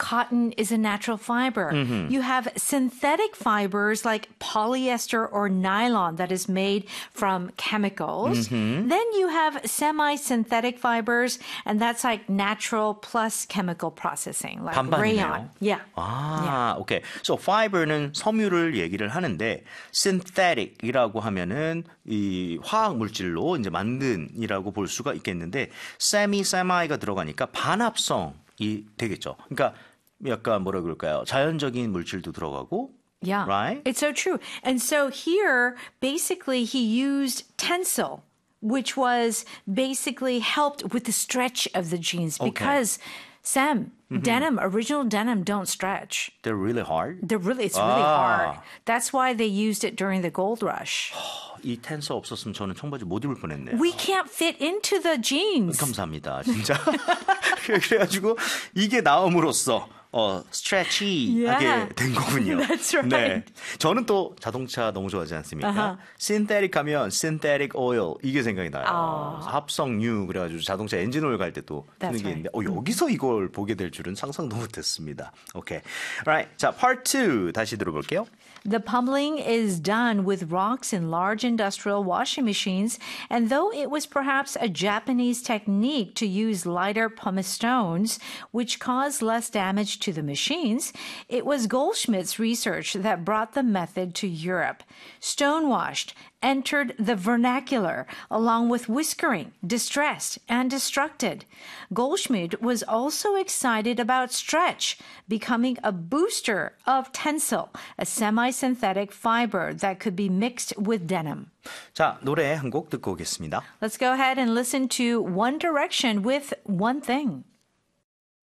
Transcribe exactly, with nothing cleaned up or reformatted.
cotton is a natural fiber. Mm-hmm. You have synthetic fibers like polyester or nylon that is made from chemicals. Mm-hmm. Then you have semi-synthetic fibers, and that's like natural plus chemical processing, like 반반이네요. rayon. Yeah. 아, yeah. 오케이. So fiber는 섬유를 얘기를 하는데 synthetic이라고 하면은 이 화학 물질로 이제 만든이라고 볼 수가 있겠는데 semi, semi가 들어가니까 반합성이 되겠죠. 그러니까 약간 뭐라 그럴까요? 자연적인 물질도 들어가고 Yeah, right? It's so true. And so here, basically, he used tensile, which was basically helped with the stretch of the jeans Okay. because, Sam, mm-hmm. denim, original denim don't stretch. They're really hard? They're really, it's really 아. hard. That's why they used it during the gold rush. 이 텐서 없었으면 저는 청바지 못 입을 뻔했네요. We can't fit into the jeans. 감사합니다. 진짜. 그래가지고 이게 나옴으로써 어, 스트레치하게 Yeah. 된 거군요. That's right. 네. 저는 또 자동차 너무 좋아하지 않습니까? Uh-huh. synthetic 하면 synthetic oil 이게 생각이 나요. 아. 합성유 그래가지고 자동차 엔진오일 갈 때 또 쓰는 That's 게 있는데 어, 여기서 이걸 보게 될 줄은 상상도 못했습니다. 오케이. Alright. 자, part two 다시 들어볼게요. The pummeling is done with rocks in large industrial washing machines, and though it was perhaps a Japanese technique to use lighter pumice stones, which caused less damage to the machines, it was Goldschmidt's research that brought the method to Europe. Stonewashed entered the vernacular along with whiskering, distressed, and destructed. Goldschmidt was also excited about stretch, becoming a booster of tensile, a semi-synthetic fiber that could be mixed with denim. 자, 노래 한 곡 듣고 오겠습니다. Let's go ahead and listen to One Direction with One Thing.